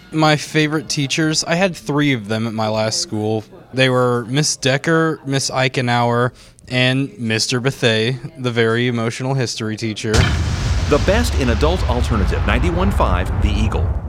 My favorite teachers, I had 3 of them at my last school. They were Miss Decker, Miss Eichenauer, and Mr. Bethay, the very emotional history teacher. The best in adult alternative, 91.5 The Eagle.